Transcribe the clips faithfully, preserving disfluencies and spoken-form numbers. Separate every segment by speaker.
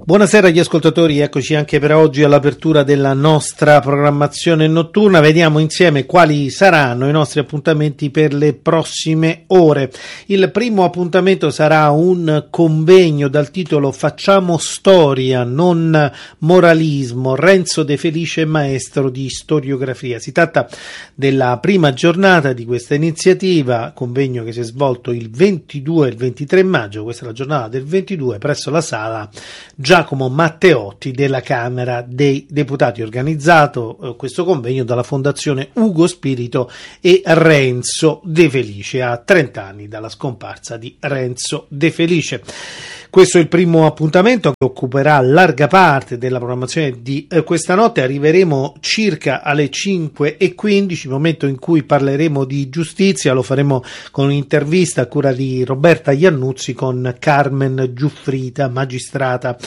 Speaker 1: Buonasera agli ascoltatori, eccoci anche per oggi all'apertura della nostra programmazione notturna. Vediamo insieme quali saranno i nostri appuntamenti per le prossime ore. Il primo appuntamento sarà un convegno dal titolo Facciamo storia, non moralismo, Renzo De Felice, maestro di storiografia. Si tratta della prima giornata di questa iniziativa, convegno che si è svolto il ventidue e il ventitré maggio, questa è la giornata del ventidue, presso la sala Giacomo Matteotti della Camera dei Deputati, organizzato eh, questo convegno dalla Fondazione Ugo Spirito e Renzo De Felice, a trenta anni dalla scomparsa di Renzo De Felice. Questo è il primo appuntamento che occuperà larga parte della programmazione di eh, questa notte. Arriveremo circa alle cinque e quindici, momento in cui parleremo di giustizia. Lo faremo con un'intervista a cura di Roberta Iannuzzi con Carmen Giuffrida, magistrata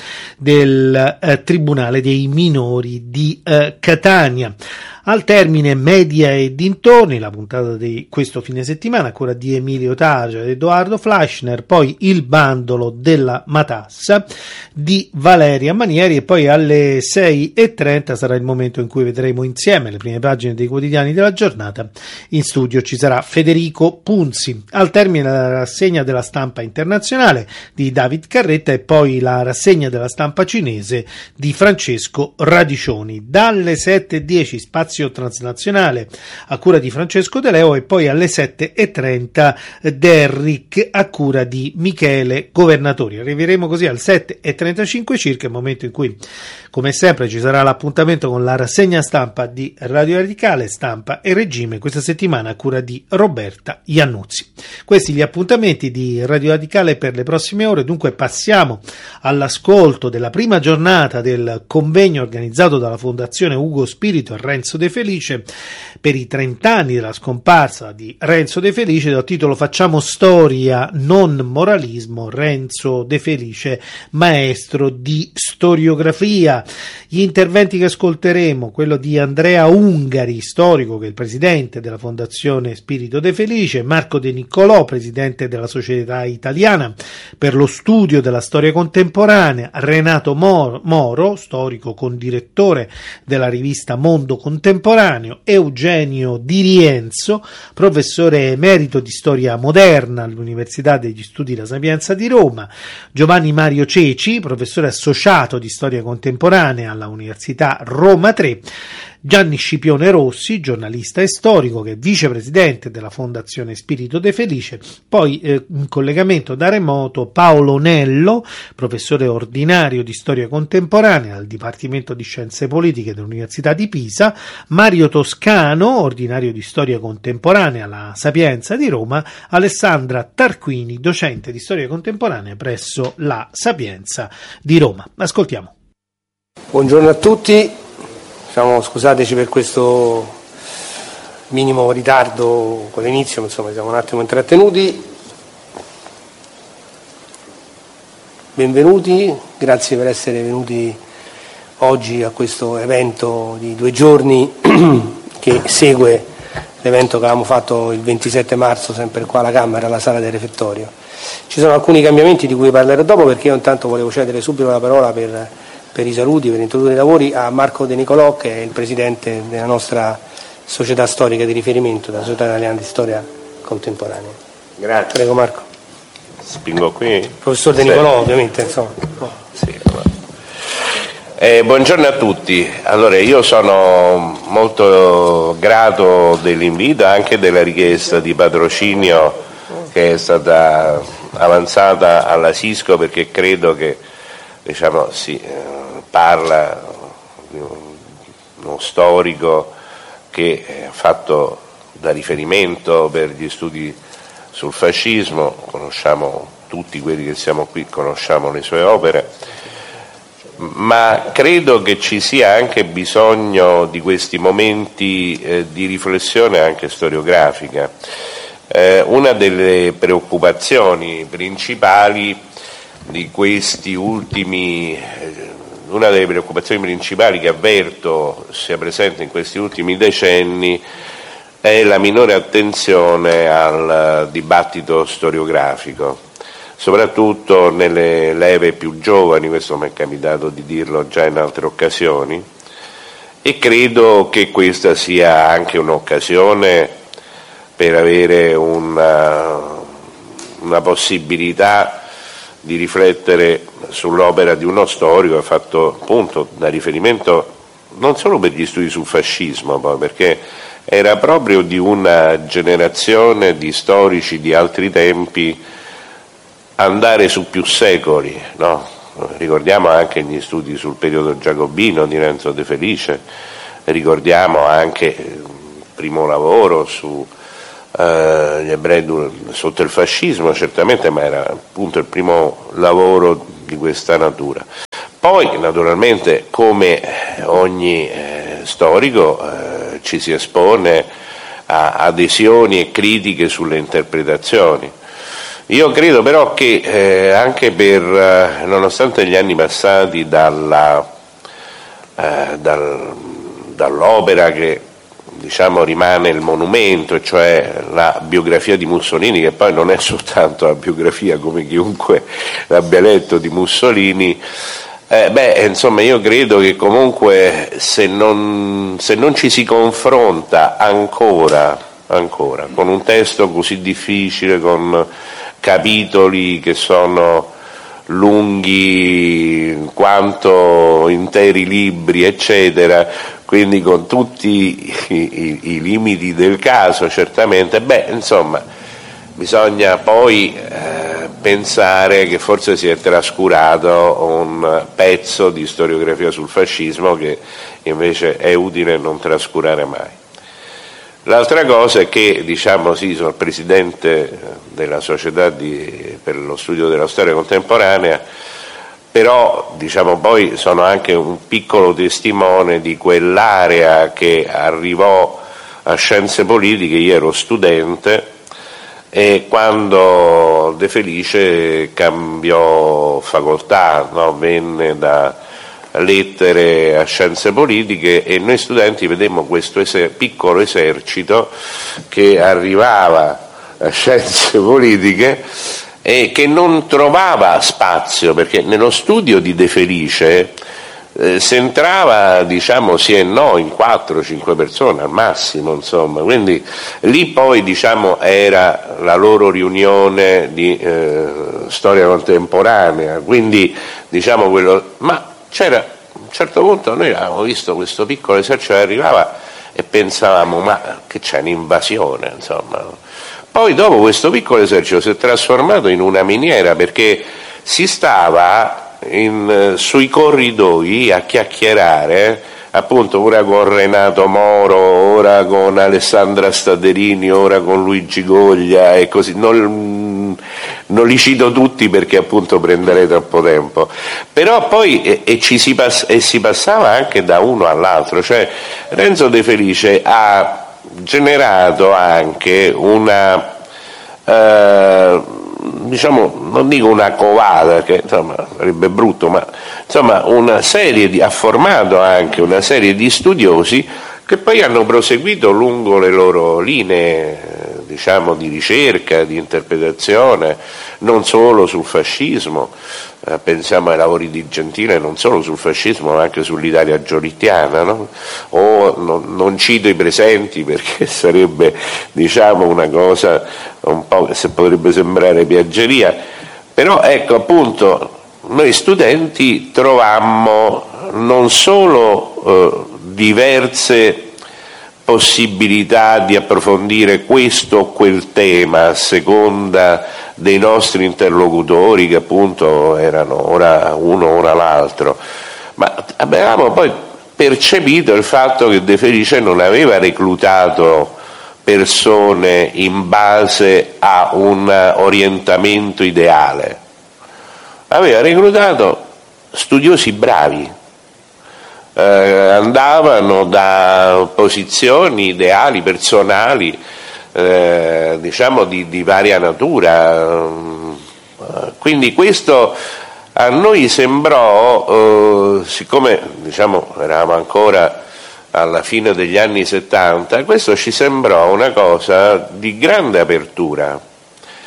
Speaker 1: del eh, Tribunale dei Minori di eh, Catania. Al termine Media e dintorni, la puntata di questo fine settimana a cura di Emilio Tagia ed Edoardo Fleischner, poi il bandolo della matassa di Valeria Manieri, e poi alle sei e trenta sarà il momento in cui vedremo insieme le prime pagine dei quotidiani della giornata. In studio ci sarà Federico Punzi. Al termine la rassegna della stampa internazionale di David Carretta e poi la rassegna della stampa cinese di Francesco Radicioni. Dalle sette e dieci spazio transnazionale a cura di Francesco De Leo, e poi alle sette e trenta Derrick a cura di Michele Governatori. Arriveremo così al sette e trentacinque circa, il momento in cui, come sempre, ci sarà l'appuntamento con la rassegna stampa di Radio Radicale, Stampa e Regime, questa settimana a cura di Roberta Iannuzzi. Questi gli appuntamenti di Radio Radicale per le prossime ore. Dunque passiamo all'ascolto della prima giornata del convegno organizzato dalla Fondazione Ugo Spirito e Renzo De Felice per i trent'anni della scomparsa di Renzo De Felice, dal titolo Facciamo storia, non moralismo, Renzo De Felice, maestro di storiografia. Gli interventi che ascolteremo, quello di Andrea Ungari, storico, che è il presidente della Fondazione Spirito De Felice, Marco De Niccolò, presidente della Società Italiana per lo Studio della Storia Contemporanea, Renato Moro, storico condirettore della rivista Mondo Contemporaneo, Eugenio Di Rienzo, professore emerito di storia moderna all'Università degli Studi La Sapienza di Roma, Giovanni Mario Ceci, professore associato di storia contemporanea alla Università Roma tre, Gianni Scipione Rossi, giornalista e storico, che è vicepresidente della Fondazione Spirito De Felice, poi eh, in collegamento da remoto Paolo Nello, professore ordinario di storia contemporanea al Dipartimento di Scienze Politiche dell'Università di Pisa, Mario Toscano, ordinario di storia contemporanea alla Sapienza di Roma, Alessandra Tarquini, docente di storia contemporanea presso la Sapienza di Roma. Ascoltiamo.
Speaker 2: Buongiorno a tutti. Diciamo, scusateci per questo minimo ritardo con l'inizio, insomma siamo un attimo intrattenuti. Benvenuti, grazie per essere venuti oggi a questo evento di due giorni che segue l'evento che avevamo fatto il ventisette marzo sempre qua alla Camera, alla sala del refettorio. Ci sono alcuni cambiamenti di cui parlerò dopo, perché io intanto volevo cedere subito la parola per per i saluti, per introdurre i lavori a Marco De Niccolò, che è il presidente della nostra società storica di riferimento, della Società Italiana di Storia Contemporanea.
Speaker 3: Grazie.
Speaker 2: Prego Marco.
Speaker 3: Spingo qui.
Speaker 2: Professor De Niccolò, ovviamente, insomma.
Speaker 3: Sì, eh, buongiorno a tutti. Allora, io sono molto grato dell'invito, anche della richiesta di patrocinio che è stata avanzata alla Sisco, perché credo che, diciamo, sì, parla di uno storico che ha fatto da riferimento per gli studi sul fascismo. Conosciamo tutti quelli che siamo qui, conosciamo le sue opere, ma credo che ci sia anche bisogno di questi momenti eh, di riflessione anche storiografica. Eh, una delle preoccupazioni principali di questi ultimi eh, una delle preoccupazioni principali che avverto sia presente in questi ultimi decenni è la minore attenzione al dibattito storiografico. soprattutto nelle leve più giovani, questo mi è capitato di dirlo già in altre occasioni, e credo che questa sia anche un'occasione per avere una, una possibilità di riflettere sull'opera di uno storico che ha fatto appunto da riferimento non solo per gli studi sul fascismo, poi, perché era proprio di una generazione di storici di altri tempi andare su più secoli, no? Ricordiamo anche gli studi sul periodo giacobino di Renzo De Felice, ricordiamo anche il primo lavoro su eh, gli ebrei sotto il fascismo, certamente, ma era appunto il primo lavoro di questa natura. Poi naturalmente, come ogni eh, storico, eh, ci si espone a adesioni e critiche sulle interpretazioni. Io credo però che eh, anche per, eh, nonostante gli anni passati dalla, eh, dal, dall'opera che diciamo rimane il monumento, cioè la biografia di Mussolini, che poi non è soltanto la biografia, come chiunque l'abbia letto, di Mussolini, eh, beh, insomma, io credo che comunque se non, se non ci si confronta ancora, ancora con un testo così difficile, con capitoli che sono lunghi quanto interi libri, eccetera, quindi con tutti i, i, i limiti del caso, certamente, beh, insomma, bisogna poi eh, pensare che forse si è trascurato un pezzo di storiografia sul fascismo che invece è utile non trascurare mai. L'altra cosa è che, diciamo, sì, sono il presidente della Società di, per lo studio della storia contemporanea, però diciamo poi sono anche un piccolo testimone di quell'area che arrivò a scienze politiche. Io ero studente e quando De Felice cambiò facoltà, no? Venne da lettere a scienze politiche e noi studenti vedemmo questo eser- piccolo esercito che arrivava a scienze politiche e che non trovava spazio, perché nello studio di De Felice eh, si entrava, diciamo, sì e no in quattro cinque persone al massimo, insomma, quindi lì poi, diciamo, era la loro riunione di eh, storia contemporanea, quindi diciamo quello, ma c'era, a un certo punto noi avevamo visto questo piccolo esercito che arrivava e pensavamo, ma che c'è un'invasione, insomma. Poi dopo questo piccolo esercito si è trasformato in una miniera, perché si stava in, sui corridoi a chiacchierare, appunto, ora con Renato Moro, ora con Alessandra Staderini, ora con Luigi Goglia e così. Non, non li cito tutti perché appunto prenderei troppo tempo, però poi e, e, ci si pass- e si passava anche da uno all'altro, cioè Renzo De Felice ha generato anche una eh, diciamo, non dico una covata, che insomma sarebbe brutto, ma insomma una serie di, ha formato anche una serie di studiosi che poi hanno proseguito lungo le loro linee, diciamo, di ricerca, di interpretazione, non solo sul fascismo, eh, pensiamo ai lavori di Gentile, non solo sul fascismo ma anche sull'Italia giolittiana, no? O non, non cito i presenti perché sarebbe, diciamo, una cosa un po' che potrebbe sembrare piaggeria, però ecco, appunto, noi studenti trovammo non solo eh, diverse possibilità di approfondire questo o quel tema a seconda dei nostri interlocutori, che appunto erano ora uno ora l'altro, ma avevamo poi percepito il fatto che De Felice non aveva reclutato persone in base a un orientamento ideale, aveva reclutato studiosi bravi. Eh, andavano da posizioni ideali, personali, eh, diciamo di, di varia natura, quindi questo a noi sembrò, eh, siccome diciamo eravamo ancora alla fine degli anni settanta, questo ci sembrò una cosa di grande apertura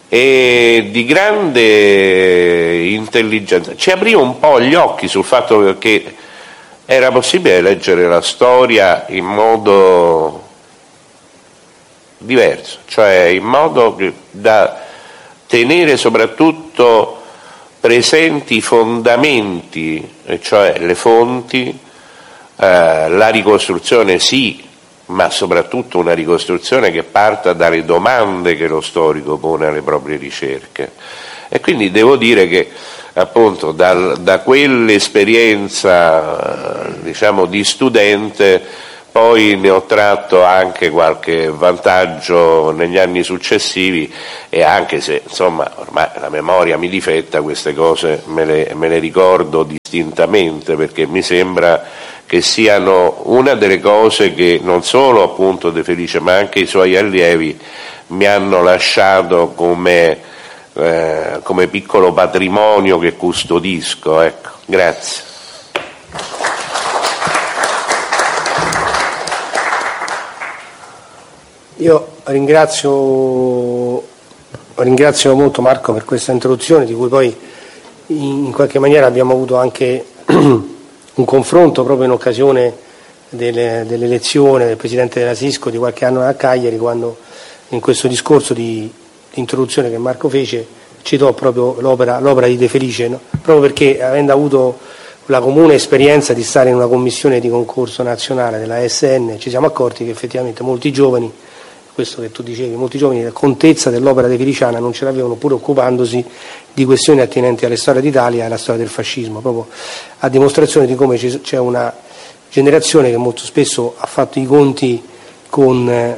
Speaker 3: e di grande intelligenza. Ci apriva un po' gli occhi sul fatto che era possibile leggere la storia in modo diverso, cioè in modo da tenere soprattutto presenti i fondamenti, cioè le fonti, eh, la ricostruzione sì, ma soprattutto una ricostruzione che parta dalle domande che lo storico pone alle proprie ricerche. E quindi devo dire che appunto da, da quell'esperienza, diciamo, di studente poi ne ho tratto anche qualche vantaggio negli anni successivi, e anche se insomma ormai la memoria mi difetta, queste cose me le, me le ricordo distintamente, perché mi sembra che siano una delle cose che non solo appunto De Felice ma anche i suoi allievi mi hanno lasciato come, eh, come piccolo patrimonio che custodisco. Ecco, grazie.
Speaker 2: Io ringrazio, ringrazio molto Marco per questa introduzione, di cui poi in qualche maniera abbiamo avuto anche un confronto proprio in occasione delle, dell'elezione del Presidente della Sisco di qualche anno a Cagliari, quando in questo discorso di, di introduzione che Marco fece citò proprio l'opera, l'opera di De Felice, no? Proprio perché, avendo avuto la comune esperienza di stare in una commissione di concorso nazionale della A S N, ci siamo accorti che effettivamente molti giovani, questo che tu dicevi, molti giovani la contezza dell'opera de Feliciana non ce l'avevano, pur occupandosi di questioni attinenti alle storie d'Italia e alla storia del fascismo, proprio a dimostrazione di come c'è una generazione che molto spesso ha fatto i conti con eh,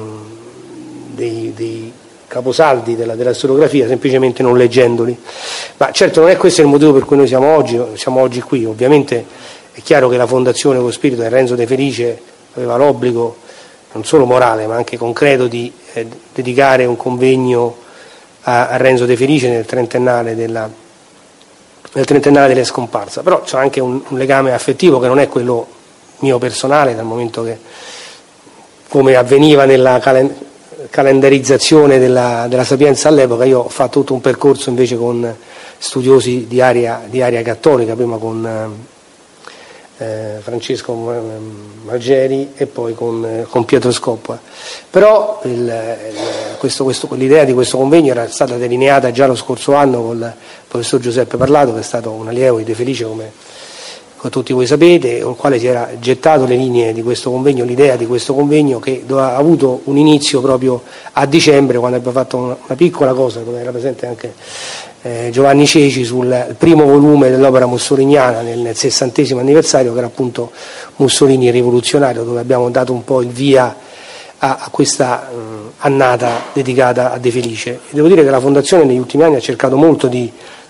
Speaker 2: dei, dei caposaldi della, della storiografia semplicemente non leggendoli. Ma certo non è questo il motivo per cui noi siamo oggi, siamo oggi qui. Ovviamente è chiaro che la Fondazione Con Spirito di Renzo De Felice aveva l'obbligo non solo morale ma anche concreto di eh, dedicare un convegno a, a Renzo De Felice nel trentennale della, nel trentennale della scomparsa, però c'è anche un, un legame affettivo che non è quello mio personale, dal momento che, come avveniva nella calen- calendarizzazione della, della Sapienza all'epoca, io ho fatto tutto un percorso invece con studiosi di area, di area cattolica, prima con Eh, Francesco Malgeri e poi con, eh, con Pietro Scoppa. Però il, il, questo, questo, l'idea di questo convegno era stata delineata già lo scorso anno col professor Giuseppe Parlato, che è stato un allievo di De Felice, come, come tutti voi sapete, con il quale si era gettato le linee di questo convegno, l'idea di questo convegno, che ha avuto un inizio proprio a dicembre, quando abbiamo fatto una, una piccola cosa dove era presente anche Eh, Giovanni Ceci, sul primo volume dell'opera mussoliniana nel, nel sessantesimo anniversario, che era appunto Mussolini rivoluzionario, dove abbiamo dato un po' il via a, a questa eh, annata dedicata a De Felice. E devo dire che la Fondazione negli ultimi anni ha cercato molto di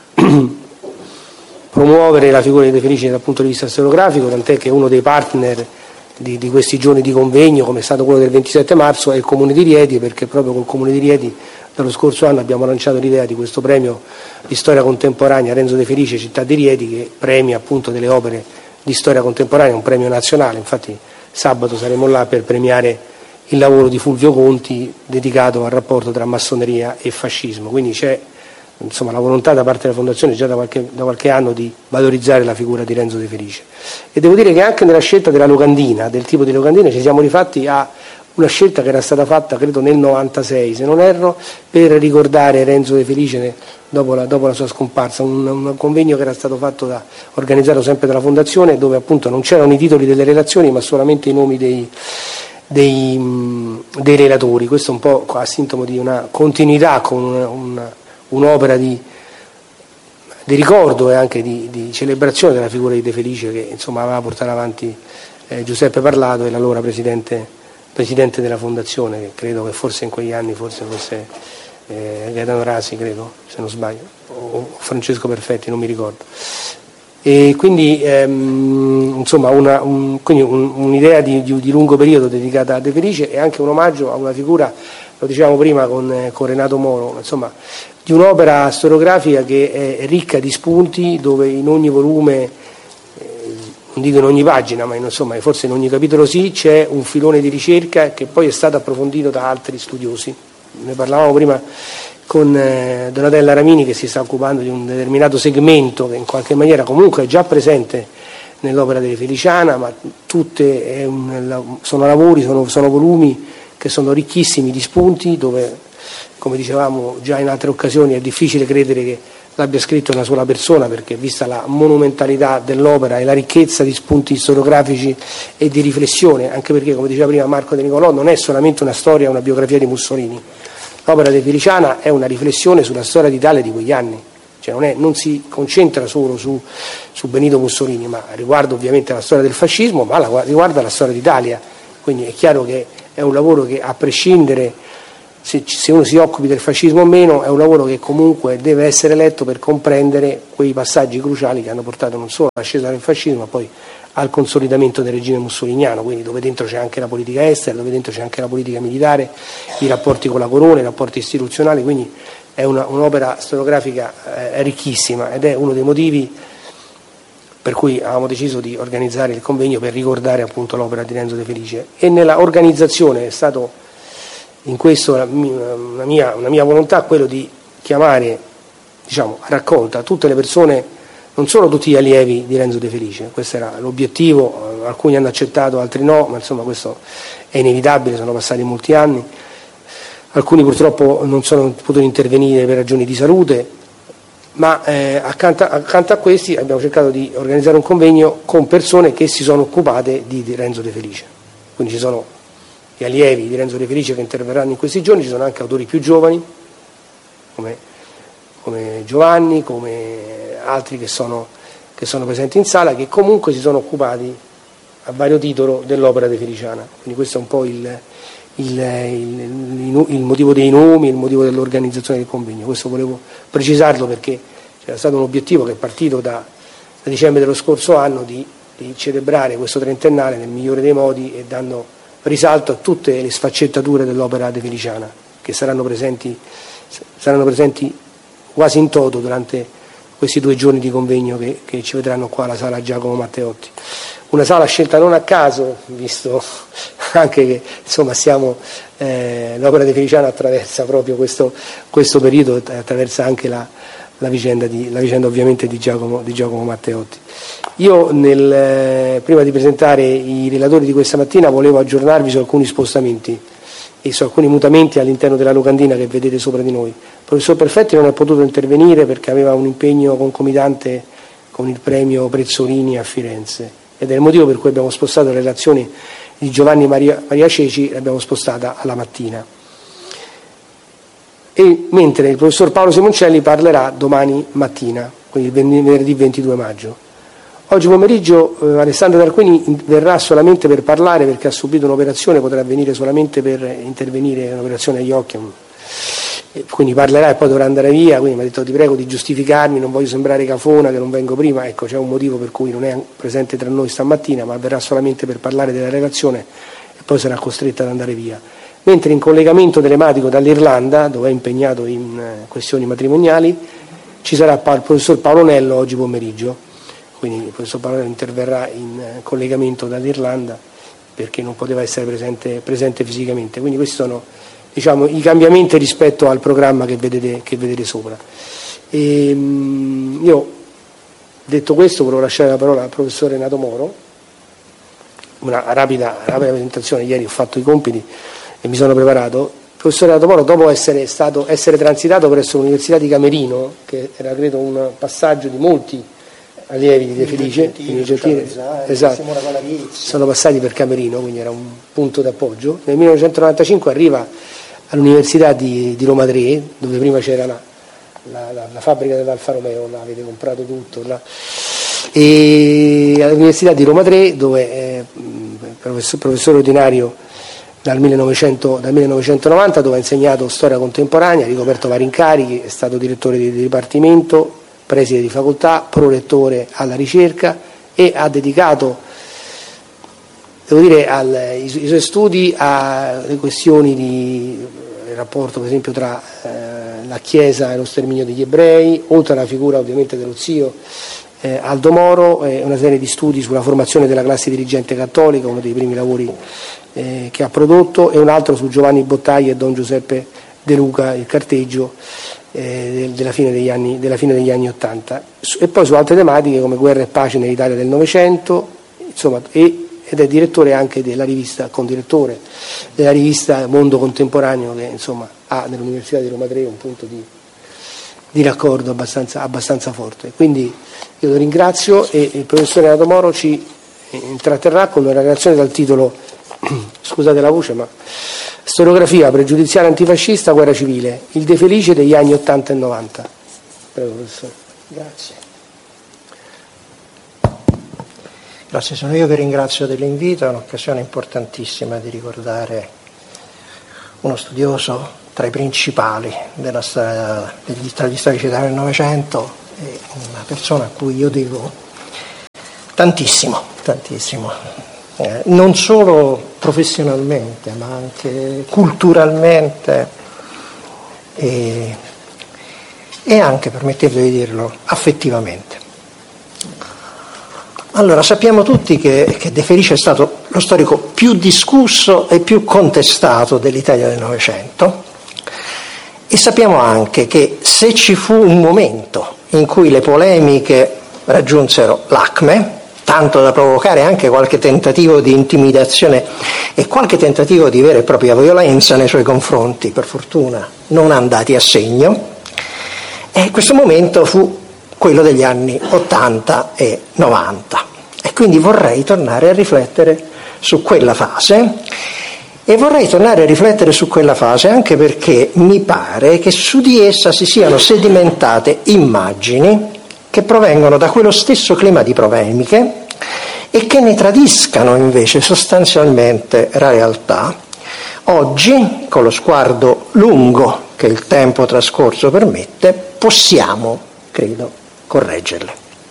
Speaker 2: promuovere la figura di De Felice dal punto di vista storiografico, tant'è che uno dei partner di, di questi giorni di convegno, come è stato quello del ventisette marzo, è il Comune di Rieti, perché proprio col Comune di Rieti dallo scorso anno abbiamo lanciato l'idea di questo premio di storia contemporanea Renzo De Felice Città di Rieti, che premia appunto delle opere di storia contemporanea, un premio nazionale. Infatti sabato saremo là per premiare il lavoro di Fulvio Conti dedicato al rapporto tra massoneria e fascismo. Quindi c'è insomma la volontà da parte della Fondazione già da qualche, da qualche anno di valorizzare la figura di Renzo De Felice. E devo dire che anche nella scelta della locandina, del tipo di locandina, ci siamo rifatti a una scelta che era stata fatta credo nel novantasei, se non erro, per ricordare Renzo De Felice dopo la, dopo la sua scomparsa, un, un convegno che era stato fatto da, organizzato sempre dalla Fondazione, dove appunto non c'erano i titoli delle relazioni ma solamente i nomi dei, dei, dei relatori. Questo un po' a sintomo di una continuità con una, una, un'opera di, di ricordo e anche di, di celebrazione della figura di De Felice, che insomma aveva portato avanti eh, Giuseppe Parlato e l'allora presidente presidente della Fondazione, che credo che forse in quegli anni forse fosse eh, Gaetano Rasi, credo, se non sbaglio, o Francesco Perfetti, non mi ricordo. E quindi ehm, insomma una, un, quindi un, un'idea di, di, di lungo periodo dedicata a De Felice, e anche un omaggio a una figura, lo dicevamo prima con, eh, con Renato Moro, insomma, di un'opera storiografica che è ricca di spunti, dove in ogni volume, non dico in ogni pagina, ma in, insomma forse in ogni capitolo sì, c'è un filone di ricerca che poi è stato approfondito da altri studiosi. Ne parlavamo prima con eh, Donatella Ramini, che si sta occupando di un determinato segmento che in qualche maniera comunque è già presente nell'opera di Feliciana, ma tutte è un, sono lavori, sono, sono volumi che sono ricchissimi di spunti, dove, come dicevamo già in altre occasioni, è difficile credere che l'abbia scritto una sola persona, perché vista la monumentalità dell'opera e la ricchezza di spunti storiografici e di riflessione, anche perché, come diceva prima Marco De Nicolò, non è solamente una storia, una biografia di Mussolini. L'opera di Feliciana è una riflessione sulla storia d'Italia di quegli anni, cioè non, è, non si concentra solo su, su Benito Mussolini, ma riguarda ovviamente la storia del fascismo, ma la, riguarda la storia d'Italia, quindi è chiaro che è un lavoro che, a prescindere se, se uno si occupi del fascismo o meno, è un lavoro che comunque deve essere letto per comprendere quei passaggi cruciali che hanno portato non solo all'ascesa del fascismo, ma poi al consolidamento del regime mussoliniano, quindi dove dentro c'è anche la politica estera, dove dentro c'è anche la politica militare, i rapporti con la corona, i rapporti istituzionali, quindi è una, un'opera storiografica eh, ricchissima, ed è uno dei motivi per cui avevamo deciso di organizzare il convegno, per ricordare appunto l'opera di Renzo De Felice. E nella organizzazione è stato in questo una mia, una mia volontà, quello di chiamare, diciamo, a raccolta tutte le persone, non solo tutti gli allievi di Renzo De Felice, questo era l'obiettivo, alcuni hanno accettato, altri no, ma insomma questo è inevitabile, sono passati molti anni, alcuni purtroppo non sono potuti intervenire per ragioni di salute, ma eh, accanto, accanto a questi abbiamo cercato di organizzare un convegno con persone che si sono occupate di, di Renzo De Felice, quindi ci sono gli allievi di Renzo De Felice che interverranno in questi giorni, ci sono anche autori più giovani, come, come Giovanni, come altri che sono, che sono presenti in sala, che comunque si sono occupati a vario titolo dell'opera de Feliciana. Quindi questo è un po' il, il, il, il motivo dei nomi, il motivo dell'organizzazione del convegno. Questo volevo precisarlo, perché c'era stato un obiettivo che è partito da, da dicembre dello scorso anno di, di celebrare questo trentennale nel migliore dei modi e dando risalto a tutte le sfaccettature dell'opera de Feliciana, che saranno presenti, saranno presenti quasi in toto durante questi due giorni di convegno che, che ci vedranno qua alla sala Giacomo Matteotti. Una sala scelta non a caso, visto anche che insomma siamo, eh, l'opera de Feliciana attraversa proprio questo, questo periodo, attraversa anche la, la, vicenda, di, la vicenda ovviamente di Giacomo, di Giacomo Matteotti. Io nel, eh, prima di presentare i relatori di questa mattina volevo aggiornarvi su alcuni spostamenti e su alcuni mutamenti all'interno della locandina che vedete sopra di noi. Il professor Perfetti non è potuto intervenire perché aveva un impegno concomitante con il premio Prezzolini a Firenze, ed è il motivo per cui abbiamo spostato la relazione di Giovanni Maria, Maria Ceci, l'abbiamo spostata alla mattina. E mentre il professor Paolo Simoncelli parlerà domani mattina, quindi venerdì ventidue maggio. Oggi pomeriggio eh, Alessandro Tarquini verrà solamente per parlare, perché ha subito un'operazione, potrà venire solamente per intervenire, un'operazione agli occhi, e quindi parlerà e poi dovrà andare via, quindi mi ha detto: ti prego di giustificarmi, non voglio sembrare cafona che non vengo prima. Ecco, c'è un motivo per cui non è presente tra noi stamattina, ma verrà solamente per parlare della relazione e poi sarà costretta ad andare via. Mentre in collegamento telematico dall'Irlanda, dove è impegnato in questioni matrimoniali, ci sarà il professor Paolo Nello oggi pomeriggio. Quindi il professor Paolo interverrà in collegamento dall'Irlanda perché non poteva essere presente, presente fisicamente. Quindi questi sono, diciamo, i cambiamenti rispetto al programma che vedete, che vedete sopra. E, io, detto questo, volevo lasciare la parola al professor Renato Moro. Una rapida, rapida presentazione. Ieri ho fatto i compiti e mi sono preparato. Il professor Renato Moro, dopo essere, stato, essere transitato presso l'Università di Camerino, che era credo un passaggio di molti allievi di De Felice, esatto, sono passati per Camerino, quindi era un punto d'appoggio. Nel millenovecentonovantacinque arriva all'Università di, di Roma tre, dove prima c'era la, la, la, la fabbrica dell'Alfa Romeo, là avete comprato tutto, là. E all'Università di Roma tre, dove è professor, professore ordinario dal, millenovecento, dal millenovecentonovanta, dove ha insegnato storia contemporanea, ha ricoperto vari incarichi, è stato direttore di, di dipartimento, preside di facoltà, prorettore alla ricerca, e ha dedicato, devo dire, al, i, i suoi studi alle questioni di il rapporto per esempio tra eh, la Chiesa e lo sterminio degli ebrei, oltre alla figura ovviamente dello zio eh, Aldo Moro, e una serie di studi sulla formazione della classe dirigente cattolica, uno dei primi lavori eh, che ha prodotto, e un altro su Giovanni Bottai e Don Giuseppe De Luca, il carteggio eh, della, fine degli anni, della fine degli anni Ottanta, e poi su altre tematiche come guerra e pace nell'Italia del Novecento, insomma, e, ed è direttore anche della rivista, condirettore della rivista Mondo Contemporaneo, che insomma ha nell'Università di Roma tre un punto di, di raccordo abbastanza, abbastanza forte. Quindi io lo ringrazio, e il professore Renato Moro ci intratterrà con una relazione dal titolo, scusate la voce, ma Storiografia pregiudiziale antifascista, guerra civile, il De Felice degli anni ottanta e novanta. Prego, professore.
Speaker 4: Grazie. Grazie, sono io che ringrazio dell'invito, è un'occasione importantissima di ricordare uno studioso tra i principali della storia, degli, tra gli storici italiani del Novecento, e una persona a cui io devo tantissimo, tantissimo. Eh, non solo professionalmente, ma anche culturalmente e, e anche, permettetemi di dirlo, affettivamente. Allora, sappiamo tutti che, che De Felice è stato lo storico più discusso e più contestato dell'Italia del Novecento, e sappiamo anche che se ci fu un momento in cui le polemiche raggiunsero l'acme, tanto da provocare anche qualche tentativo di intimidazione e qualche tentativo di vera e propria violenza nei suoi confronti, per fortuna non andati a segno, e questo momento fu quello degli anni ottanta e novanta. E quindi vorrei tornare a riflettere su quella fase, e vorrei tornare a riflettere su quella fase anche perché mi pare che su di essa si siano sedimentate immagini che provengono da quello stesso clima di polemiche e che ne tradiscano invece sostanzialmente la realtà. Oggi, con lo sguardo lungo che il tempo trascorso permette, possiamo, credo, correggerle.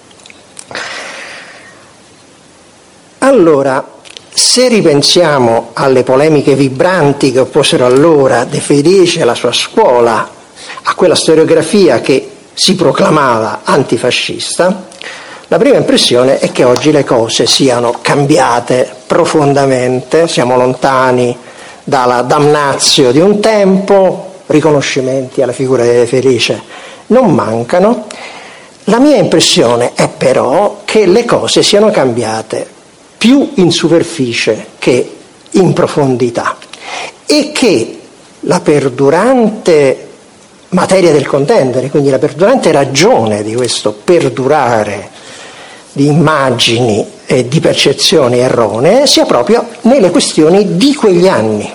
Speaker 4: Allora, se ripensiamo alle polemiche vibranti che opposero allora De Felice e la sua scuola a quella storiografia che si proclamava antifascista, la prima impressione è che oggi le cose siano cambiate profondamente, siamo lontani dalla damnatio di un tempo, riconoscimenti alla figura di De Felice non mancano. La mia impressione è però che le cose siano cambiate più in superficie che in profondità, e che la perdurante materia del contendere, quindi la perdurante ragione di questo perdurare di immagini e di percezioni erronee sia proprio nelle questioni di quegli anni.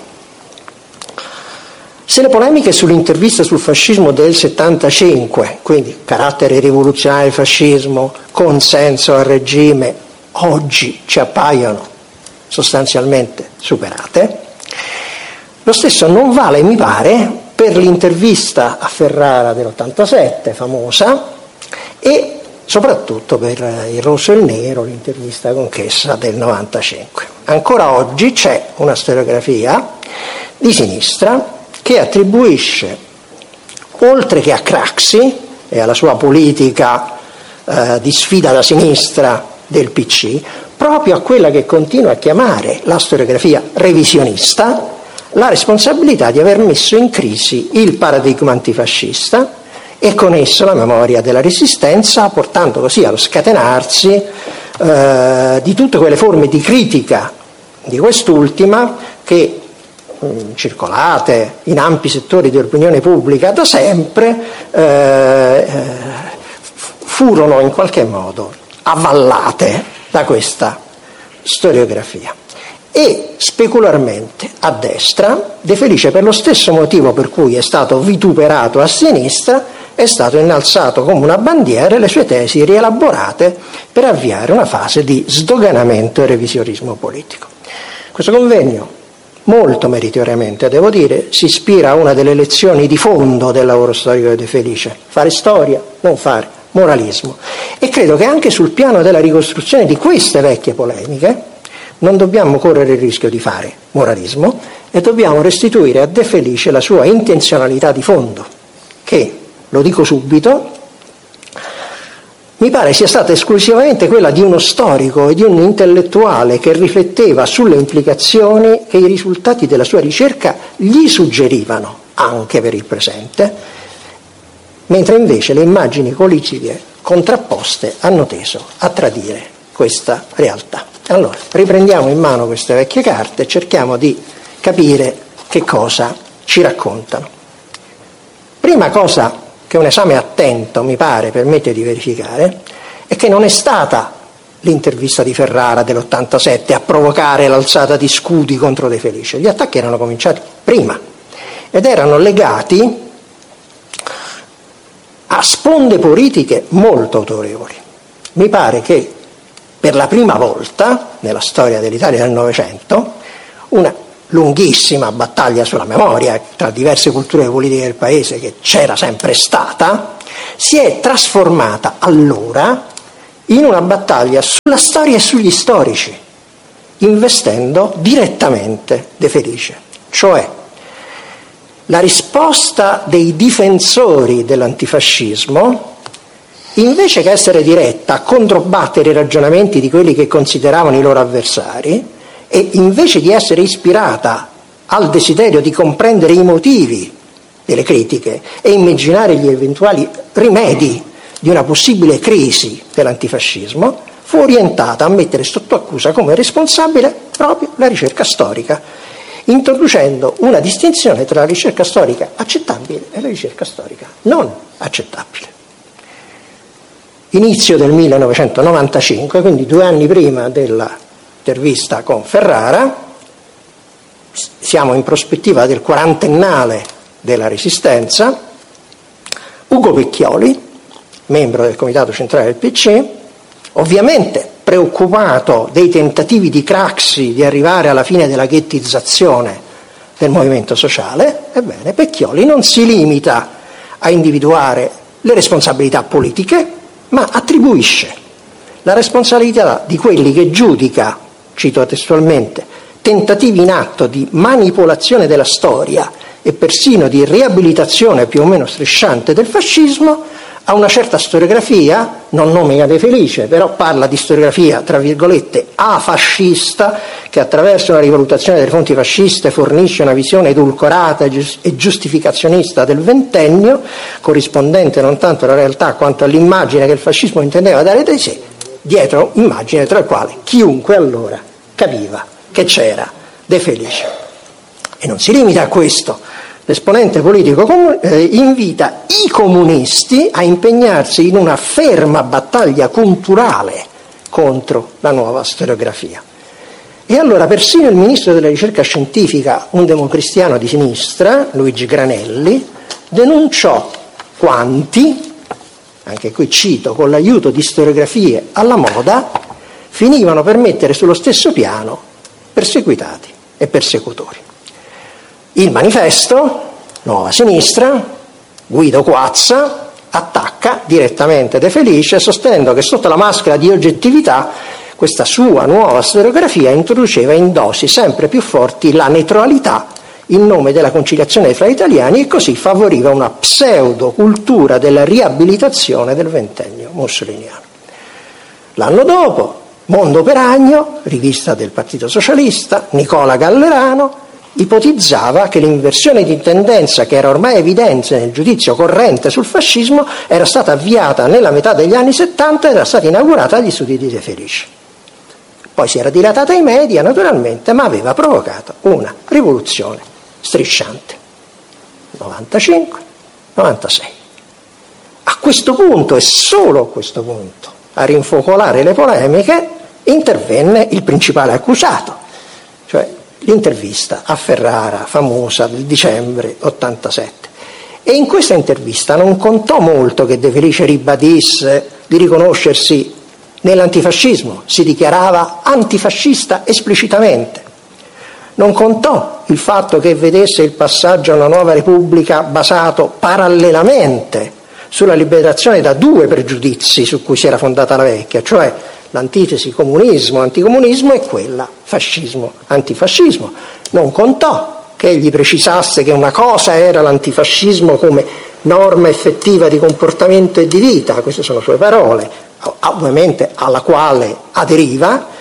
Speaker 4: Se le polemiche sull'intervista sul fascismo del settantacinque, quindi carattere rivoluzionario del fascismo, consenso al regime, oggi ci appaiono sostanzialmente superate, lo stesso non vale, mi pare, per l'intervista a Ferrara dell'ottantasette, famosa, e soprattutto per Il Rosso e il Nero, l'intervista con Chessa del novantacinque. Ancora oggi c'è una storiografia di sinistra che attribuisce, oltre che a Craxi e alla sua politica eh, di sfida da sinistra del P C, proprio a quella che continua a chiamare la storiografia revisionista, la responsabilità di aver messo in crisi il paradigma antifascista e con esso la memoria della resistenza, portando così allo scatenarsi eh, di tutte quelle forme di critica di quest'ultima che, mh, circolate in ampi settori dell'opinione pubblica da sempre, eh, furono in qualche modo avvallate da questa storiografia. E specularmente a destra, De Felice, per lo stesso motivo per cui è stato vituperato a sinistra, è stato innalzato come una bandiera e le sue tesi rielaborate per avviare una fase di sdoganamento e revisionismo politico. Questo convegno, molto meritoriamente devo dire, si ispira a una delle lezioni di fondo del lavoro storico di De Felice: fare storia, non fare moralismo. E credo che anche sul piano della ricostruzione di queste vecchie polemiche non dobbiamo correre il rischio di fare moralismo e dobbiamo restituire a De Felice la sua intenzionalità di fondo, che, lo dico subito, mi pare sia stata esclusivamente quella di uno storico e di un intellettuale che rifletteva sulle implicazioni che i risultati della sua ricerca gli suggerivano, anche per il presente, mentre invece le immagini politiche contrapposte hanno teso a tradire questa realtà. Allora, riprendiamo in mano queste vecchie carte e cerchiamo di capire che cosa ci raccontano. Prima cosa che un esame attento, mi pare, permette di verificare è che non è stata l'intervista di Ferrara dell'ottantasette a provocare l'alzata di scudi contro De Felice. Gli attacchi erano cominciati prima ed erano legati a sponde politiche molto autorevoli. Mi pare che per la prima volta nella storia dell'Italia del Novecento una lunghissima battaglia sulla memoria tra diverse culture politiche del paese, che c'era sempre stata, si è trasformata allora in una battaglia sulla storia e sugli storici, investendo direttamente De Felice. Cioè, la risposta dei difensori dell'antifascismo, invece che essere diretta a controbattere i ragionamenti di quelli che consideravano i loro avversari, e invece di essere ispirata al desiderio di comprendere i motivi delle critiche e immaginare gli eventuali rimedi di una possibile crisi dell'antifascismo, fu orientata a mettere sotto accusa come responsabile proprio la ricerca storica, introducendo una distinzione tra la ricerca storica accettabile e la ricerca storica non accettabile. Inizio del millenovecentonovantacinque, quindi due anni prima della intervista con Ferrara, siamo in prospettiva del quarantennale della Resistenza. Ugo Pecchioli, membro del Comitato Centrale del P C, ovviamente preoccupato dei tentativi di Craxi di arrivare alla fine della ghettizzazione del movimento sociale, ebbene Pecchioli non si limita a individuare le responsabilità politiche, ma attribuisce la responsabilità di quelli che giudica, cito testualmente, tentativi in atto di manipolazione della storia e persino di riabilitazione più o meno strisciante del fascismo, a una certa storiografia, non nomina De Felice, però parla di storiografia, tra virgolette, afascista, che attraverso una rivalutazione delle fonti fasciste fornisce una visione edulcorata e giustificazionista del ventennio, corrispondente non tanto alla realtà quanto all'immagine che il fascismo intendeva dare di sé, dietro immagine tra le quali chiunque allora capiva che c'era De Felice. E non si limita a questo. L'esponente politico eh, invita i comunisti a impegnarsi in una ferma battaglia culturale contro la nuova storiografia. E allora persino il ministro della ricerca scientifica, un democristiano di sinistra, Luigi Granelli, denunciò quanti, anche qui cito, con l'aiuto di storiografie alla moda, finivano per mettere sullo stesso piano perseguitati e persecutori. Il Manifesto, Nuova Sinistra, Guido Coazza, attacca direttamente De Felice, sostenendo che sotto la maschera di oggettività questa sua nuova storiografia introduceva in dosi sempre più forti la neutralità in nome della conciliazione fra italiani e così favoriva una pseudo-cultura della riabilitazione del ventennio mussoliniano. L'anno dopo, Mondo Peragno, rivista del Partito Socialista, Nicola Gallerano, ipotizzava che l'inversione di tendenza che era ormai evidente nel giudizio corrente sul fascismo era stata avviata nella metà degli anni settanta ed era stata inaugurata agli studi di De Felice. Poi si era dilatata ai media, naturalmente, ma aveva provocato una rivoluzione strisciante. novantacinque novantasei. A questo punto, e solo a questo punto, a rinfocolare le polemiche, intervenne il principale accusato, cioè l'intervista a Ferrara, famosa del dicembre ottantasette. E in questa intervista non contò molto che De Felice ribadisse di riconoscersi nell'antifascismo, si dichiarava antifascista esplicitamente. Non contò il fatto che vedesse il passaggio a una nuova repubblica basato parallelamente sulla liberazione da due pregiudizi su cui si era fondata la vecchia, cioè l'antitesi comunismo-anticomunismo e quella fascismo-antifascismo. Non contò che egli precisasse che una cosa era l'antifascismo come norma effettiva di comportamento e di vita, queste sono sue parole, ovviamente alla quale aderiva,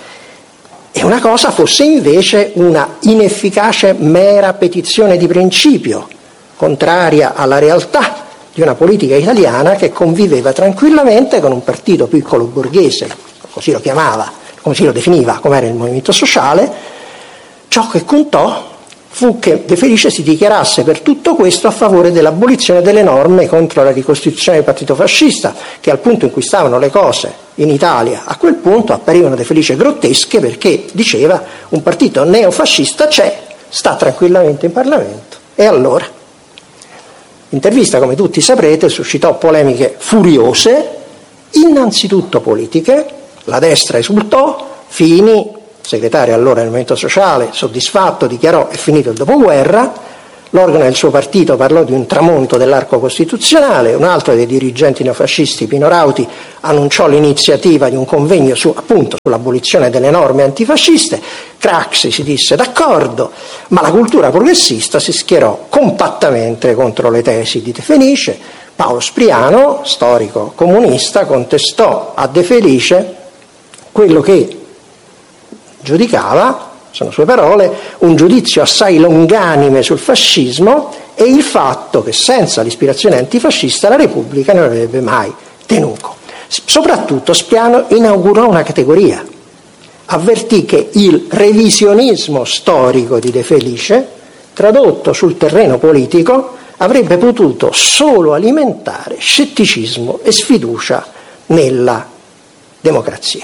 Speaker 4: e una cosa fosse invece una inefficace mera petizione di principio contraria alla realtà di una politica italiana che conviveva tranquillamente con un partito piccolo borghese, così lo chiamava, così lo definiva, come era il Movimento Sociale. Ciò che contò fu che De Felice si dichiarasse per tutto questo a favore dell'abolizione delle norme contro la ricostituzione del partito fascista, che al punto in cui stavano le cose in Italia a quel punto apparivano De Felice grottesche, perché diceva un partito neofascista c'è, sta tranquillamente in Parlamento. E allora? L'intervista, come tutti saprete, suscitò polemiche furiose, innanzitutto politiche. La destra esultò, Fini, segretario allora del Movimento Sociale, soddisfatto, dichiarò è finito il dopoguerra. L'organo del suo partito parlò di un tramonto dell'arco costituzionale. Un altro dei dirigenti neofascisti, Pino Rauti, annunciò l'iniziativa di un convegno su, appunto, sull'abolizione delle norme antifasciste. Craxi si disse d'accordo, ma la cultura progressista si schierò compattamente contro le tesi di De Felice. Paolo Spriano, storico comunista, contestò a De Felice quello che giudicava, sono sue parole, un giudizio assai longanime sul fascismo e il fatto che senza l'ispirazione antifascista la Repubblica non avrebbe mai tenuto. Soprattutto Spriano inaugurò una categoria, avvertì che il revisionismo storico di De Felice, tradotto sul terreno politico, avrebbe potuto solo alimentare scetticismo e sfiducia nella democrazia.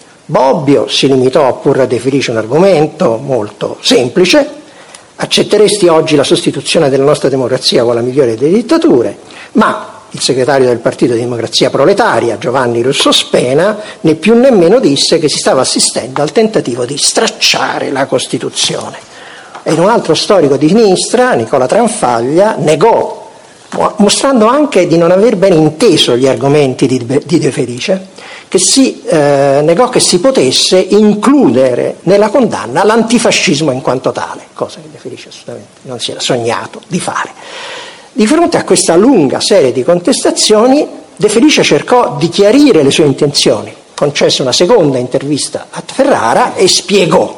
Speaker 4: Bobbio si limitò a porre a De Felice un argomento molto semplice: accetteresti oggi la sostituzione della nostra democrazia con la migliore delle dittature? Ma il segretario del Partito di Democrazia Proletaria, Giovanni Russo Spena, né più né meno disse che si stava assistendo al tentativo di stracciare la Costituzione. E un altro storico di sinistra, Nicola Tranfaglia, negò, mostrando anche di non aver ben inteso gli argomenti di De Felice, che si eh, negò che si potesse includere nella condanna l'antifascismo in quanto tale, cosa che De Felice assolutamente non si era sognato di fare. Di fronte a questa lunga serie di contestazioni, De Felice cercò di chiarire le sue intenzioni, concesse una seconda intervista a Ferrara e spiegò: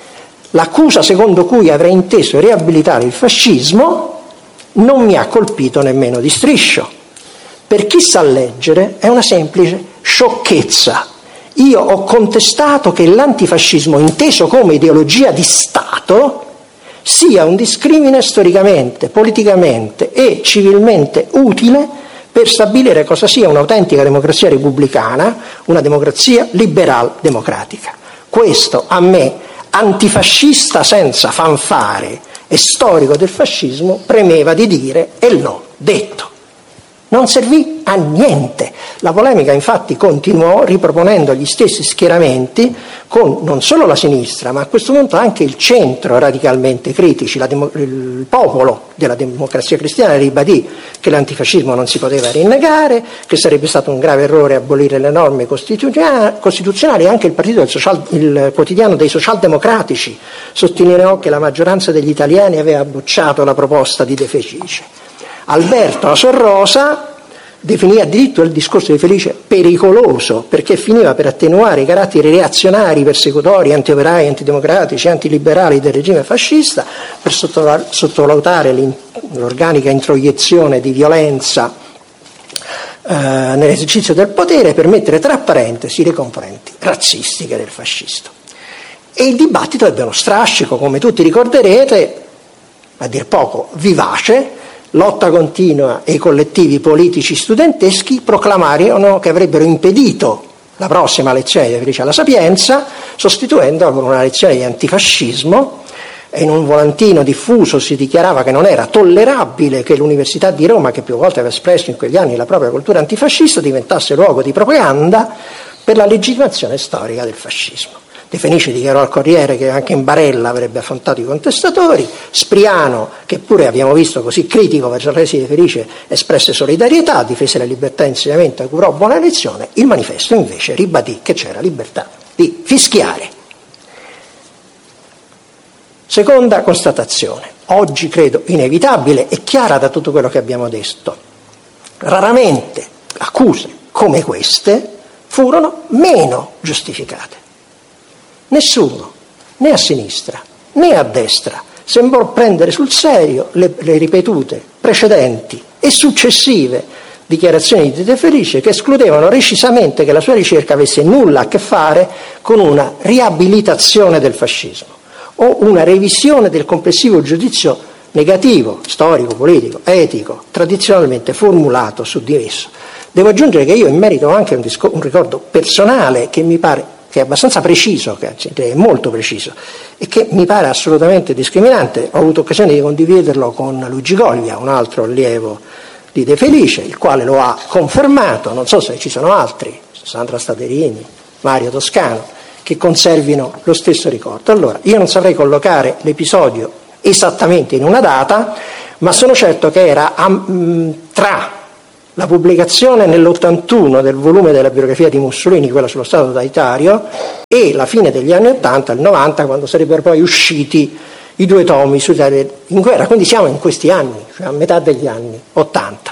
Speaker 4: l'accusa secondo cui avrei inteso riabilitare il fascismo non mi ha colpito nemmeno di striscio. Per chi sa leggere è una semplice sciocchezza. Io ho contestato che l'antifascismo, inteso come ideologia di Stato, sia un discrimine storicamente, politicamente e civilmente utile per stabilire cosa sia un'autentica democrazia repubblicana, una democrazia liberal-democratica. Questo a me, antifascista senza fanfare e storico del fascismo, premeva di dire e l'ho detto. Non servì a niente. La polemica infatti continuò riproponendo gli stessi schieramenti con non solo la sinistra, ma a questo punto anche il centro radicalmente critici. La demo- il popolo della Democrazia Cristiana ribadì che l'antifascismo non si poteva rinnegare, che sarebbe stato un grave errore abolire le norme costituzionali, e anche il, partito del social, il quotidiano dei socialdemocratici sottolineò che la maggioranza degli italiani aveva bocciato la proposta di De Felice. Alberto Sorrosa definì addirittura il discorso di Felice pericoloso, perché finiva per attenuare i caratteri reazionari, persecutori, antioperai, antidemocratici, antiliberali del regime fascista, per sottovalutare l'organica introiezione di violenza eh, nell'esercizio del potere, per mettere tra parentesi le componenti razzistiche del fascismo. E il dibattito ebbe uno strascico, come tutti ricorderete, a dir poco vivace. Lotta continua e i collettivi politici studenteschi proclamarono che avrebbero impedito la prossima lezione di De Felice alla Sapienza, sostituendola con una lezione di antifascismo, e in un volantino diffuso si dichiarava che non era tollerabile che l'Università di Roma, che più volte aveva espresso in quegli anni la propria cultura antifascista, diventasse luogo di propaganda per la legittimazione storica del fascismo. De Felice dichiarò al Corriere che anche in Barella avrebbe affrontato i contestatori. Spriano, che pure abbiamo visto così critico verso la tesi di De Felice, espresse solidarietà, difese la libertà di insegnamento e augurò buona elezione. Il manifesto invece ribadì che c'era libertà di fischiare. Seconda constatazione, oggi credo inevitabile e chiara da tutto quello che abbiamo detto: raramente accuse come queste furono meno giustificate. Nessuno, né a sinistra né a destra, sembrò prendere sul serio le, le ripetute precedenti e successive dichiarazioni di De Felice, che escludevano recisamente che la sua ricerca avesse nulla a che fare con una riabilitazione del fascismo o una revisione del complessivo giudizio negativo, storico, politico, etico, tradizionalmente formulato su di esso. Devo aggiungere che io in merito ho anche un, discor- un ricordo personale che mi pare che è abbastanza preciso, che è molto preciso, e che mi pare assolutamente discriminante. Ho avuto occasione di condividerlo con Luigi Goglia, un altro allievo di De Felice, il quale lo ha confermato. Non so se ci sono altri, Sandra Staderini, Mario Toscano, che conservino lo stesso ricordo. Allora, io non saprei collocare l'episodio esattamente in una data, ma sono certo che era um, tra la pubblicazione nell'ottantuno del volume della biografia di Mussolini, quella sullo Stato totalitario, e la fine degli anni ottanta, il novanta, quando sarebbero poi usciti i due tomi sull'Italia in guerra. Quindi siamo in questi anni, cioè a metà degli anni ottanta.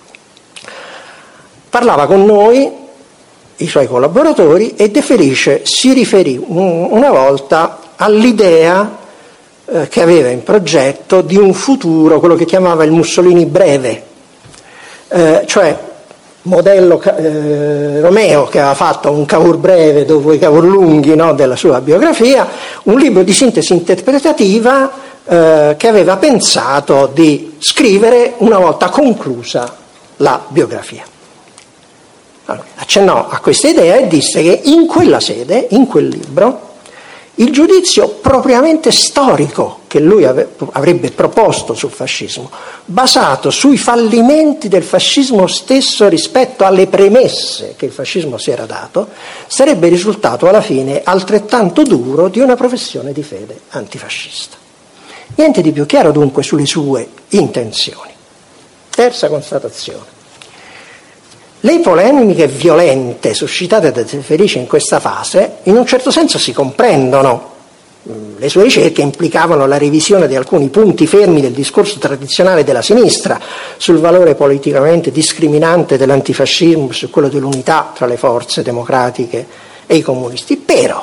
Speaker 4: Parlava con noi, i suoi collaboratori, e De Felice si riferì un, una volta all'idea eh, che aveva in progetto di un futuro, quello che chiamava il Mussolini breve, eh, cioè modello eh, Romeo, che aveva fatto un Cavour breve dopo i Cavour lunghi, no, della sua biografia, un libro di sintesi interpretativa eh, che aveva pensato di scrivere una volta conclusa la biografia. Allora, accennò a questa idea e disse che in quella sede, in quel libro, il giudizio propriamente storico che lui ave- avrebbe proposto sul fascismo, basato sui fallimenti del fascismo stesso rispetto alle premesse che il fascismo si era dato, sarebbe risultato alla fine altrettanto duro di una professione di fede antifascista. Niente di più chiaro dunque sulle sue intenzioni. Terza constatazione. Le polemiche violente suscitate da De Felice in questa fase in un certo senso si comprendono. Le sue ricerche implicavano la revisione di alcuni punti fermi del discorso tradizionale della sinistra sul valore politicamente discriminante dell'antifascismo, su quello dell'unità tra le forze democratiche e i comunisti. Però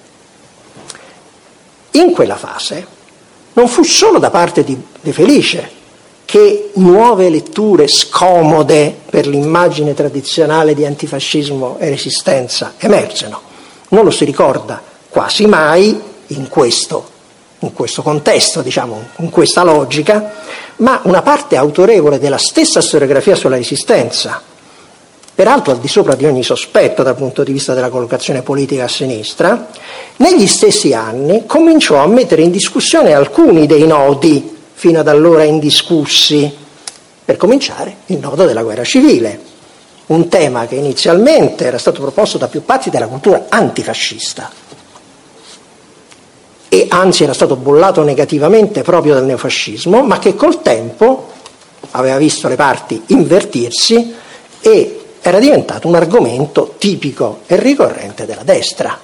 Speaker 4: in quella fase non fu solo da parte di De Felice che nuove letture scomode per l'immagine tradizionale di antifascismo e resistenza emergeno. Non lo si ricorda quasi mai in questo, in questo contesto, diciamo, in questa logica, ma una parte autorevole della stessa storiografia sulla resistenza, peraltro al di sopra di ogni sospetto dal punto di vista della collocazione politica a sinistra, negli stessi anni cominciò a mettere in discussione alcuni dei nodi fino ad allora indiscussi. Per cominciare, il nodo della guerra civile, un tema che inizialmente era stato proposto da più parti della cultura antifascista e anzi era stato bollato negativamente proprio dal neofascismo, ma che col tempo aveva visto le parti invertirsi e era diventato un argomento tipico e ricorrente della destra.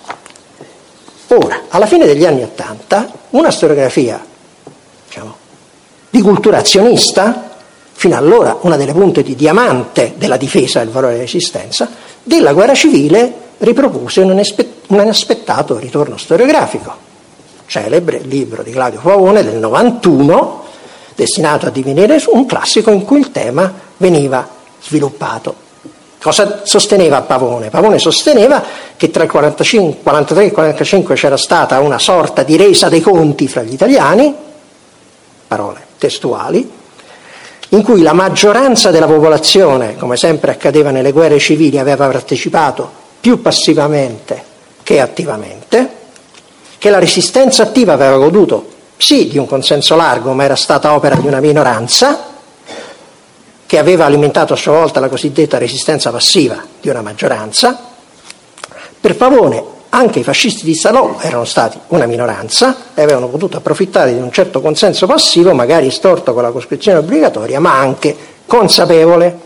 Speaker 4: Ora, alla fine degli anni Ottanta, una storiografia, diciamo, di cultura azionista, fino allora una delle punte di diamante della difesa del valore della resistenza, della guerra civile ripropose un inaspettato ritorno storiografico. Celebre libro di Claudio Pavone del novantuno, destinato a divenire un classico in cui il tema veniva sviluppato. Cosa sosteneva Pavone? Pavone sosteneva che tra il quarantacinque, quarantatré e il quarantacinque c'era stata una sorta di resa dei conti fra gli italiani, parole testuali, in cui la maggioranza della popolazione, come sempre accadeva nelle guerre civili, aveva partecipato più passivamente che attivamente, che la resistenza attiva aveva goduto sì di un consenso largo, ma era stata opera di una minoranza, che aveva alimentato a sua volta la cosiddetta resistenza passiva di una maggioranza. Per Pavone anche i fascisti di Salò erano stati una minoranza e avevano potuto approfittare di un certo consenso passivo, magari storto con la coscrizione obbligatoria, ma anche consapevole.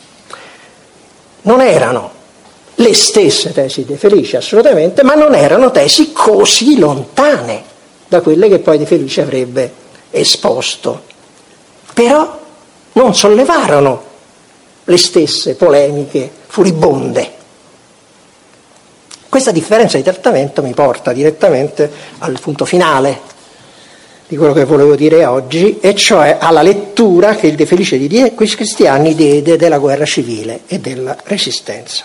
Speaker 4: Non erano le stesse tesi di De Felice, assolutamente, ma non erano tesi così lontane da quelle che poi De Felice avrebbe esposto. Però non sollevarono le stesse polemiche furibonde. Questa differenza di trattamento mi porta direttamente al punto finale di quello che volevo dire oggi, e cioè alla lettura che il De Felice di questi anni diede della guerra civile e della resistenza.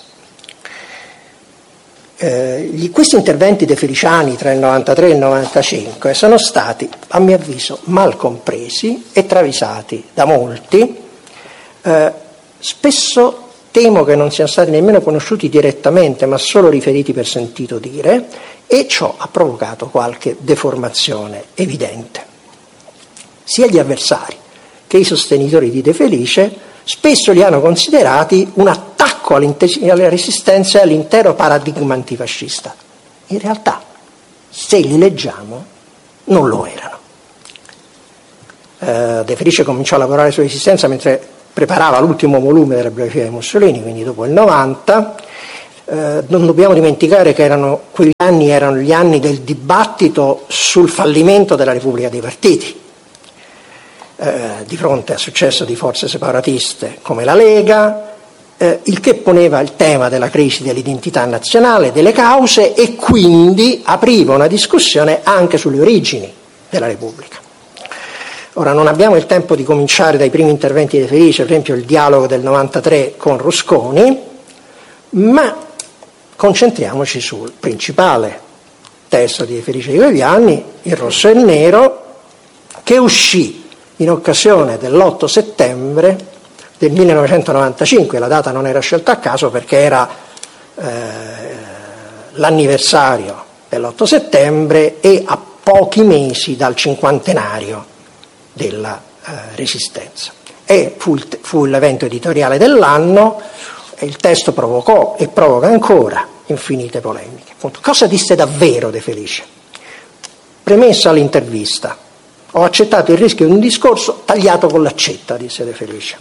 Speaker 4: Eh, gli, questi interventi defeliciani tra il novantatré e il novantacinque sono stati, a mio avviso, mal compresi e travisati da molti. Eh, spesso temo che non siano stati nemmeno conosciuti direttamente, ma solo riferiti per sentito dire, e ciò ha provocato qualche deformazione evidente. Sia gli avversari che i sostenitori di De Felice spesso li hanno considerati un attacco alla resistenza e all'intero paradigma antifascista. In realtà, se li leggiamo, non lo erano. Eh, De Felice cominciò a lavorare sulla resistenza mentre preparava l'ultimo volume della biografia di Mussolini, quindi dopo il novanta. Eh, non dobbiamo dimenticare che erano, quegli anni erano gli anni del dibattito sul fallimento della Repubblica dei Partiti. Eh, di fronte al successo di forze separatiste come la Lega, eh, il che poneva il tema della crisi dell'identità nazionale, delle cause, e quindi apriva una discussione anche sulle origini della Repubblica. Ora, non abbiamo il tempo di cominciare dai primi interventi di De Felice, per esempio il dialogo del novantatré con Rusconi, ma concentriamoci sul principale testo di De Felice di quegli anni, Il Rosso e il Nero, che uscì in occasione dell'otto settembre del millenovecentonovantacinque. La data non era scelta a caso perché era eh, l'anniversario dell'otto settembre e a pochi mesi dal cinquantenario della eh, Resistenza. E fu, il, fu l'evento editoriale dell'anno, e il testo provocò e provoca ancora infinite polemiche. Appunto, cosa disse davvero De Felice? Premessa all'intervista: ho accettato il rischio di un discorso tagliato con l'accetta, disse De Felice.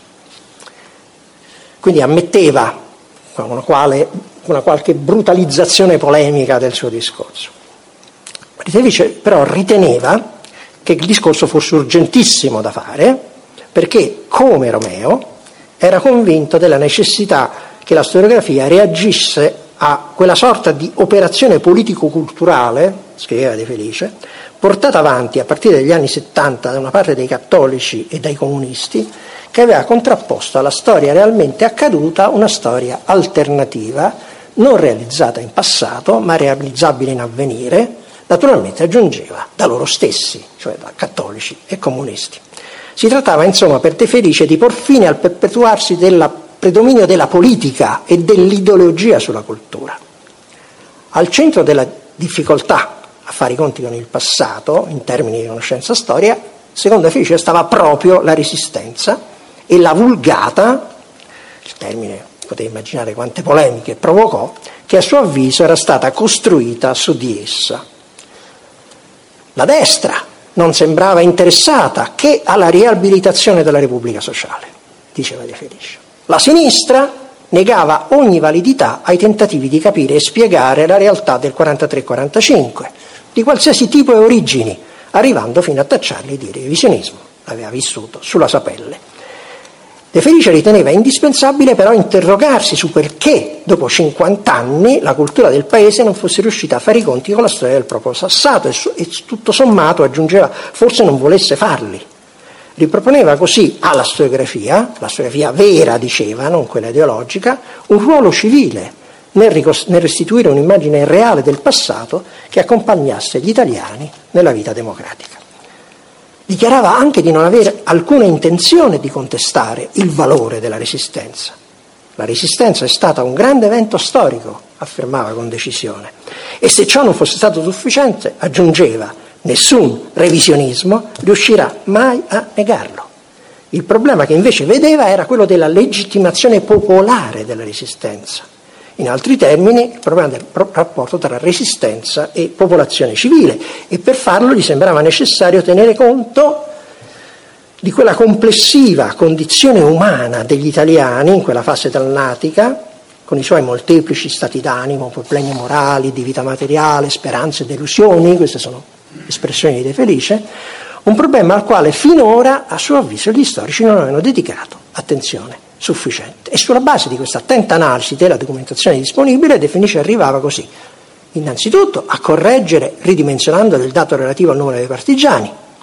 Speaker 4: Quindi ammetteva una, quale, una qualche brutalizzazione polemica del suo discorso. De Felice però riteneva che il discorso fosse urgentissimo da fare, perché, come Romeo, era convinto della necessità che la storiografia reagisse a quella sorta di operazione politico-culturale, scriveva De Felice, portata avanti a partire dagli anni settanta da una parte dei cattolici e dai comunisti, che aveva contrapposto alla storia realmente accaduta una storia alternativa, non realizzata in passato, ma realizzabile in avvenire, naturalmente aggiungeva da loro stessi, cioè da cattolici e comunisti. Si trattava insomma per De Felice di por fine al perpetuarsi del predominio della politica e dell'ideologia sulla cultura. Al centro della difficoltà a fare i conti con il passato, in termini di conoscenza storia, secondo De Felice stava proprio la resistenza e la vulgata, il termine potete immaginare quante polemiche provocò, che a suo avviso era stata costruita su di essa. La destra non sembrava interessata che alla riabilitazione della Repubblica Sociale, diceva De Felice. La sinistra negava ogni validità ai tentativi di capire e spiegare la realtà del quarantatré quarantacinque, di qualsiasi tipo e origini, arrivando fino a tacciarli di revisionismo. L'aveva vissuto sulla sua pelle. De Felice riteneva indispensabile però interrogarsi su perché, dopo cinquanta anni, la cultura del paese non fosse riuscita a fare i conti con la storia del proprio passato e, su, e tutto sommato, aggiungeva, forse non volesse farli. Riproponeva così alla storiografia, la storiografia vera diceva, non quella ideologica, un ruolo civile nel, ricos- nel restituire un'immagine reale del passato che accompagnasse gli italiani nella vita democratica. Dichiarava anche di non avere alcuna intenzione di contestare il valore della resistenza. La resistenza è stata un grande evento storico, affermava con decisione, e se ciò non fosse stato sufficiente, aggiungeva, nessun revisionismo riuscirà mai a negarlo. Il problema che invece vedeva era quello della legittimazione popolare della resistenza. In altri termini, il problema del rapporto tra resistenza e popolazione civile, e per farlo gli sembrava necessario tenere conto di quella complessiva condizione umana degli italiani in quella fase dalmatica, con i suoi molteplici stati d'animo, problemi morali, di vita materiale, speranze, delusioni, queste sono espressioni di De Felice, un problema al quale finora, a suo avviso, gli storici non avevano dedicato attenzione sufficiente. E sulla base di questa attenta analisi della documentazione disponibile, De Felice arrivava così, innanzitutto a correggere, ridimensionando il dato relativo al numero dei partigiani,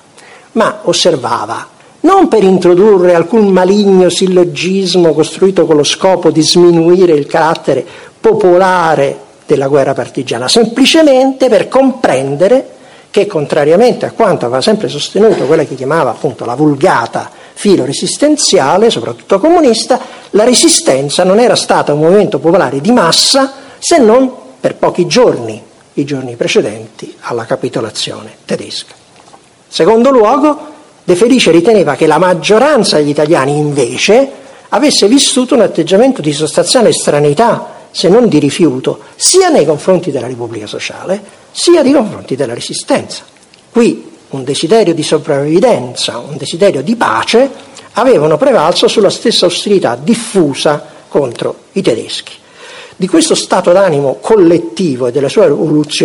Speaker 4: ma osservava, non per introdurre alcun maligno sillogismo costruito con lo scopo di sminuire il carattere popolare della guerra partigiana, semplicemente per comprendere che, contrariamente a quanto aveva sempre sostenuto quella che chiamava appunto la vulgata filo resistenziale, soprattutto comunista, la resistenza non era stata un movimento popolare di massa se non per pochi giorni, i giorni precedenti alla capitolazione tedesca. Secondo luogo, De Felice riteneva che la maggioranza degli italiani invece avesse vissuto un atteggiamento di sostanziale estraneità, se non di rifiuto, sia nei confronti della Repubblica Sociale, sia nei confronti della Resistenza. Qui un desiderio di sopravvivenza, un desiderio di pace avevano prevalso sulla stessa ostilità diffusa contro i tedeschi. Di questo stato d'animo collettivo e della sua evoluzione